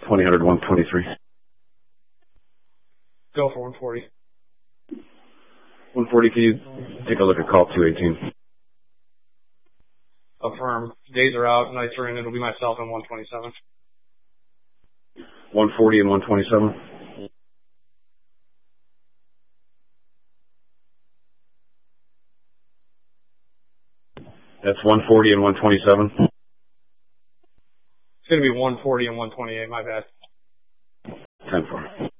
2000 123. Go for 140. 140, can you take a look at call 218? Affirm. Days are out, nights are in. It'll be myself and 127. 140 and 127? That's 140 and 127? It's going to be 140 and 128, my bad. 10-4.